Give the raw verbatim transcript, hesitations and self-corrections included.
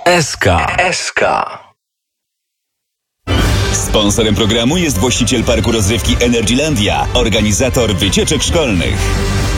S K. S K. Sponsorem programu jest właściciel parku rozrywki Energylandia, organizator wycieczek szkolnych.